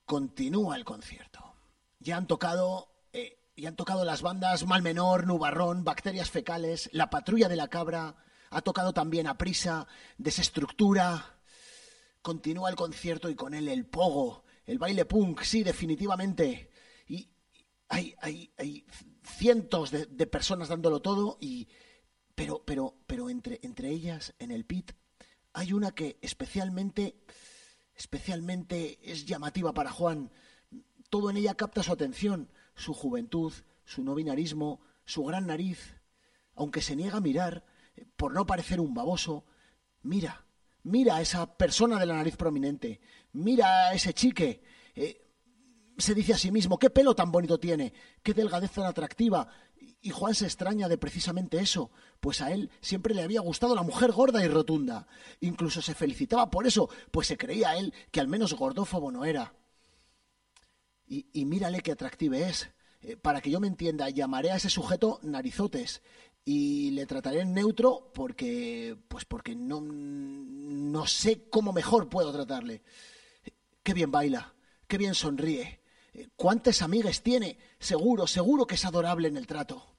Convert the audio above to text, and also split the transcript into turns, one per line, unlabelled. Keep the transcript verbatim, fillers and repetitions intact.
Continúa el concierto. Ya han tocado... Eh, ya han tocado las bandas Mal Menor, Nubarrón, Bacterias Fecales, La Patrulla de la Cabra. Ha tocado también Aprisa, Desestructura. Continúa el concierto y con él el pogo, el baile punk, sí, definitivamente. Y hay, hay, hay cientos de, de personas dándolo todo, y pero, pero, pero entre, entre ellas, en el pit, hay una que especialmente, especialmente es llamativa para Juan. Todo en ella capta su atención, su juventud, su no binarismo, su gran nariz. Aunque se niega a mirar, por no parecer un baboso, mira. Mira a esa persona de la nariz prominente. Mira a ese chique. Eh, se dice a sí mismo, qué pelo tan bonito tiene, qué delgadez tan atractiva. Y Juan se extraña de precisamente eso, pues a él siempre le había gustado la mujer gorda y rotunda. Incluso se felicitaba por eso, pues se creía él que al menos gordófobo no era. Y, y mírale qué atractive es. Eh, para que yo me entienda, llamaré a ese sujeto Narizotes. Y le trataré en neutro porque, pues porque no, no sé cómo mejor puedo tratarle. Qué bien baila, qué bien sonríe. ¿Cuántas amigas tiene? Seguro, seguro que es adorable en el trato.